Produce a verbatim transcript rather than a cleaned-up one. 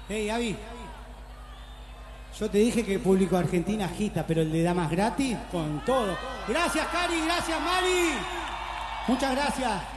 Hey, Avi. Yo te dije que el público argentino agita, pero el de damas gratis, con todo. Gracias, Cari, gracias, Mari. Muchas gracias.